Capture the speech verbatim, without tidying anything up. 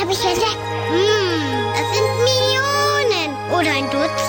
habe ich entdeckt. Hm, das sind Millionen oder ein Dutzend.